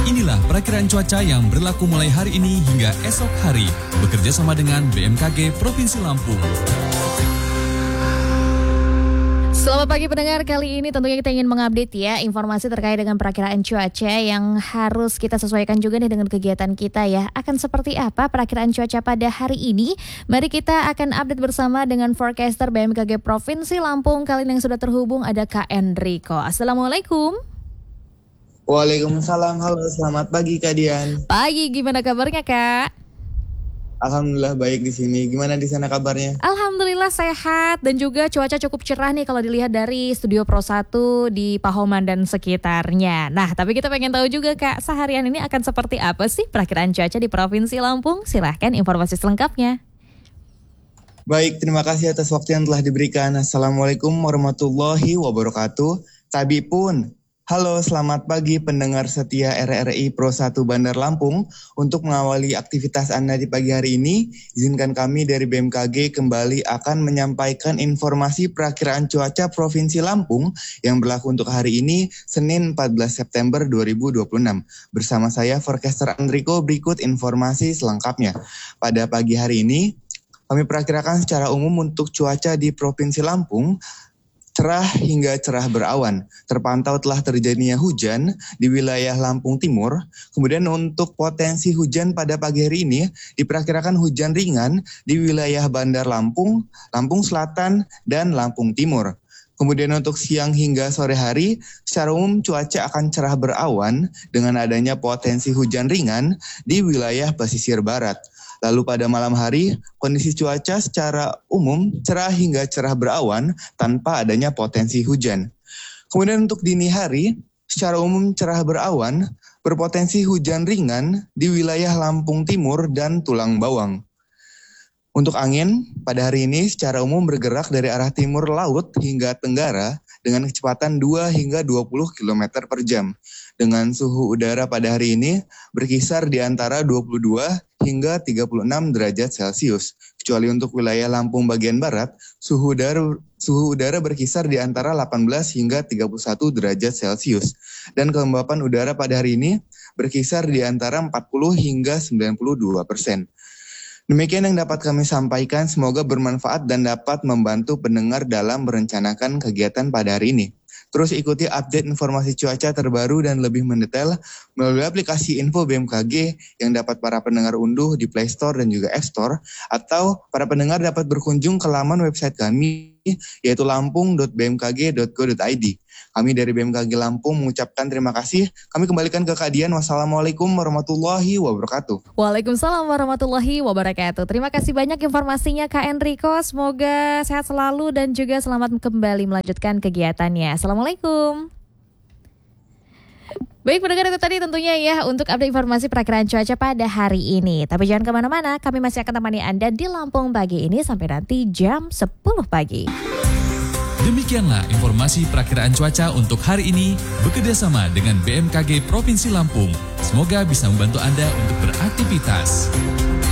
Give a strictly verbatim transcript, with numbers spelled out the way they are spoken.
Inilah perakiraan cuaca yang berlaku mulai hari ini hingga esok hari, bekerja sama dengan B M K G Provinsi Lampung. Selamat pagi pendengar, kali ini tentunya kita ingin mengupdate ya informasi terkait dengan perakiraan cuaca yang harus kita sesuaikan juga nih dengan kegiatan kita ya. Akan seperti apa perakiraan cuaca pada hari ini? Mari kita akan update bersama dengan forecaster B M K G Provinsi Lampung. Kali ini yang sudah terhubung ada Kak Enrico. Assalamualaikum. Waalaikumsalam, halo selamat pagi Kak Dian. Pagi, gimana kabarnya Kak? Alhamdulillah baik di sini. Gimana di sana kabarnya? Alhamdulillah sehat dan juga cuaca cukup cerah nih kalau dilihat dari Studio Pro satu di Pahoman dan sekitarnya. Nah, tapi kita pengen tahu juga Kak, seharian ini akan seperti apa sih perakiraan cuaca di Provinsi Lampung? Silahkan informasi selengkapnya. Baik, terima kasih atas waktu yang telah diberikan. Assalamualaikum warahmatullahi wabarakatuh. Tabi pun. Halo, selamat pagi pendengar setia R R I Pro satu Bandar Lampung. Untuk mengawali aktivitas Anda di pagi hari ini, izinkan kami dari B M K G kembali akan menyampaikan informasi perakiraan cuaca Provinsi Lampung yang berlaku untuk hari ini, Senin empat belas September dua ribu dua puluh enam. Bersama saya, forecaster Enrico, berikut informasi selengkapnya. Pada pagi hari ini, kami perakirakan secara umum untuk cuaca di Provinsi Lampung, cerah hingga cerah berawan. Terpantau telah terjadinya hujan di wilayah Lampung Timur. Kemudian untuk potensi hujan pada pagi hari ini diperkirakan hujan ringan di wilayah Bandar Lampung, Lampung Selatan, dan Lampung Timur. Kemudian untuk siang hingga sore hari, secara umum cuaca akan cerah berawan dengan adanya potensi hujan ringan di wilayah pesisir barat. Lalu pada malam hari, kondisi cuaca secara umum cerah hingga cerah berawan tanpa adanya potensi hujan. Kemudian untuk dini hari, secara umum cerah berawan, berpotensi hujan ringan di wilayah Lampung Timur dan Tulang Bawang. Untuk angin, pada hari ini secara umum bergerak dari arah timur laut hingga tenggara dengan kecepatan dua hingga dua puluh kilometer per jam. Dengan suhu udara pada hari ini berkisar di antara dua puluh dua hingga tiga puluh enam derajat Celcius. Kecuali untuk wilayah Lampung bagian barat, suhu udara, suhu udara berkisar di antara delapan belas hingga tiga puluh satu derajat Celcius. Dan kelembapan udara pada hari ini berkisar di antara empat puluh hingga sembilan puluh dua persen. Demikian yang dapat kami sampaikan, semoga bermanfaat dan dapat membantu pendengar dalam merencanakan kegiatan pada hari ini. Terus ikuti update informasi cuaca terbaru dan lebih mendetail melalui aplikasi Info B M K G yang dapat para pendengar unduh di Play Store dan juga App Store, atau para pendengar dapat berkunjung ke laman website kami yaitu lampung dot b m k g dot go dot i d. Kami dari B M K G Lampung mengucapkan terima kasih. Kami kembalikan ke Kak Dian. Wassalamualaikum warahmatullahi wabarakatuh. Waalaikumsalam warahmatullahi wabarakatuh. Terima kasih banyak informasinya Kak Enrico. Semoga sehat selalu dan juga selamat kembali melanjutkan kegiatannya. Assalamualaikum. Baik pendengar, itu tadi tentunya ya untuk update informasi perakiraan cuaca pada hari ini. Tapi jangan kemana-mana, kami masih akan temani Anda di Lampung pagi ini sampai nanti jam sepuluh pagi. Demikianlah informasi perakiraan cuaca untuk hari ini bekerjasama dengan B M K G Provinsi Lampung. Semoga bisa membantu Anda untuk beraktivitas.